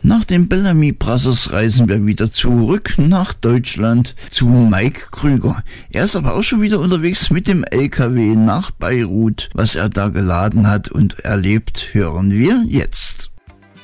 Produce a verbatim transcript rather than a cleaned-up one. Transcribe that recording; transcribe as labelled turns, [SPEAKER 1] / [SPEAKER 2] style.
[SPEAKER 1] Nach den Bellamy Brothers reisen wir wieder zurück nach Deutschland zu Mike Krüger. Er ist aber auch schon wieder unterwegs mit dem L K W nach Beirut. Was er da geladen hat und erlebt, hören wir jetzt.